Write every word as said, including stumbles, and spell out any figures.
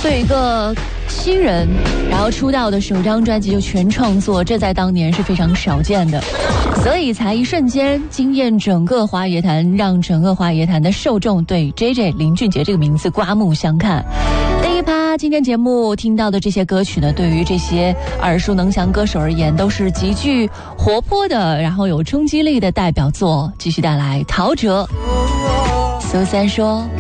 对一个新人，然后出道的首张专辑就全创作，这在当年是非常少见的，所以才一瞬间惊艳整个华语乐坛，让整个华语乐坛的受众对 J J 林俊杰这个名字刮目相看。第一趴今天节目听到的这些歌曲呢，对于这些耳熟能详歌手而言都是极具活泼的，然后有冲击力的代表作。继续带来陶喆。苏三说